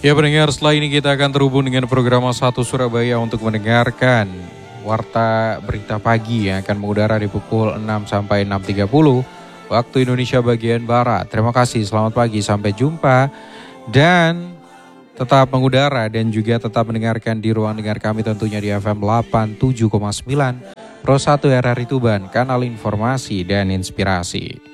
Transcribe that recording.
Ya pendengar, setelah ini kita akan terhubung dengan program 1 Surabaya untuk mendengarkan Warta Berita Pagi yang akan mengudara di pukul 6 sampai 6.30 waktu Indonesia bagian Barat. Terima kasih, selamat pagi, sampai jumpa. Dan tetap mengudara dan juga tetap mendengarkan di ruang dengar kami tentunya di FM 87,9 Pro 1 RRI Tuban, kanal informasi dan inspirasi.